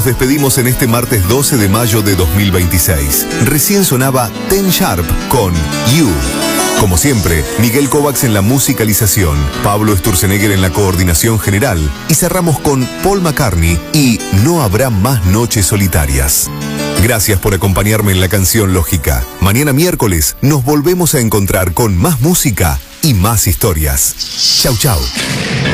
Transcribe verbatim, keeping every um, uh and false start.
nos despedimos en este martes doce de mayo de dos mil veintiséis. Recién sonaba Ten Sharp con You. Como siempre, Miguel Kovacs en la musicalización, Pablo Sturzenegger en la coordinación general y cerramos con Paul McCartney y No habrá más noches solitarias. Gracias por acompañarme en la canción Lógica. Mañana miércoles nos volvemos a encontrar con más música y más historias. Chau, chau.